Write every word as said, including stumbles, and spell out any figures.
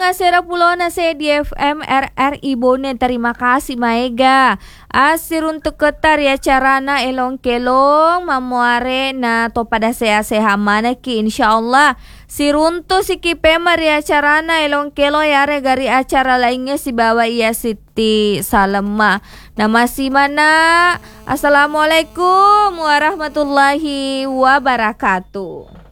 Ngasera pulau nase di F M R R I Bone. Terima kasih Maega. Asir untuk ketar ya carana elong kelong mamuare na to pada sea seha mana ki insyaallah. Siruntu si kipemer ya carana elong kelo yare gari acara lainnya si bawa iya Siti Salema. Nama si mana? Assalamualaikum warahmatullahi wabarakatuh.